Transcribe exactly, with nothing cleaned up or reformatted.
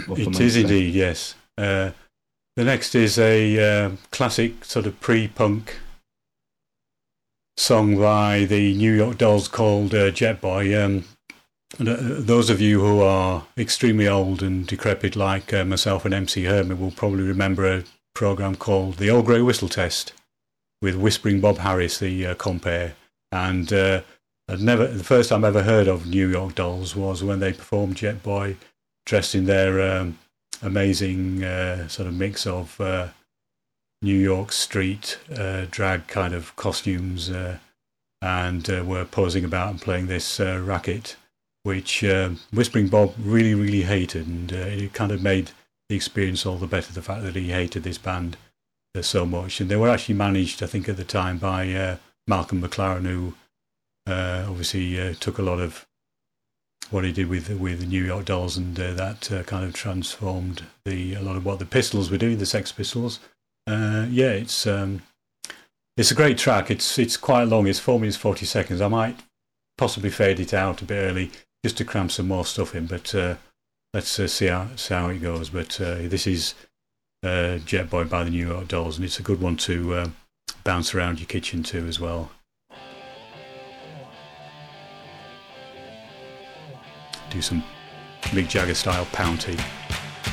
It is indeed, yes. Uh, the next is a uh, classic sort of pre-punk song by the New York Dolls called uh, Jet Boy. Um, those of you who are extremely old and decrepit like uh, myself and M C Herman will probably remember a program called The Old Grey Whistle Test with Whispering Bob Harris, the uh, compere. And uh, I'd never, the first time I ever heard of New York Dolls was when they performed Jet Boy, dressed in their um, amazing uh, sort of mix of uh, New York street uh, drag kind of costumes, uh, and uh, were posing about and playing this uh, racket, which uh, Whispering Bob really, really hated, and uh, it kind of made the experience all the better, the fact that he hated this band uh, so much. And they were actually managed, I think, at the time by uh, Malcolm McLaren, who uh, obviously uh, took a lot of what he did with with the New York Dolls, and uh, that uh, kind of transformed the a lot of what the Pistols were doing, the Sex Pistols. Uh, yeah, it's um, it's a great track. It's it's quite long. It's four minutes forty seconds. I might possibly fade it out a bit early just to cram some more stuff in, but uh, let's uh, see how see how it goes. But uh, this is uh, Jet Boy by the New York Dolls, and it's a good one to uh, bounce around your kitchen to as well. Do some Mick Jagger style pound tea.